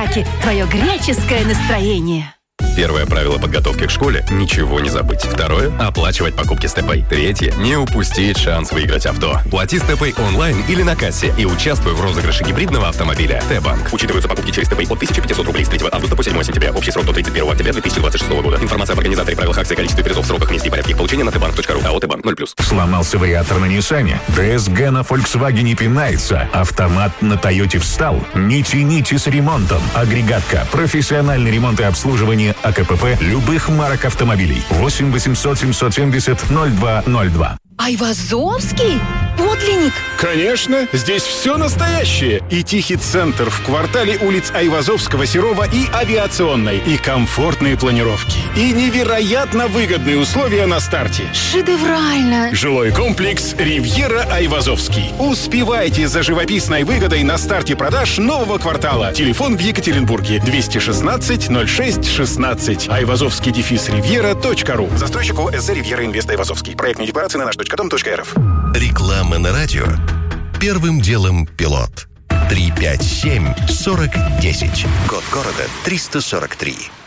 Айвазовский. Твое греческое настроение. Первое правило подготовки к школе – ничего не забыть. Второе – оплачивать покупки с ТП. Третье – не упустить шанс выиграть авто. Плати с ТП онлайн или на кассе и участвуй в розыгрыше гибридного автомобиля. Т-банк. Учитываются покупки через ТП от 1500 рублей с 3 августа по 7 сентября. Общий срок до 31 октября 2026 года. Информация об организаторе, правилах акции, количестве призов, сроках, месте и порядке их получения на tbank.ru. АО «Т-банк» 0+. Сломался вариатор на Ниссане? ДСГ на Volkswagen пинается. Автомат на Тойоте встал? Не тяните с ремонтом. Агрегатка. Профессиональный ремонт и обслуживание АКПП любых марок автомобилей. 8 800 770 0202. Айвазовский? Подлинник? Конечно, здесь все настоящее. И тихий центр в квартале улиц Айвазовского, Серова и Авиационной. И комфортные планировки. И невероятно выгодные условия на старте. Шедеврально. Жилой комплекс «Ривьера Айвазовский». Успевайте за живописной выгодой на старте продаж нового квартала. Телефон в Екатеринбурге 216 06 16. Айвазовский-ривьера.ру. Застройщик ОСЗ «Ривьера Инвест Айвазовский». Проектные декларации на наш.дом.рф. Реклама на радио. Первым делом пилот. 357-4010. Код города 343.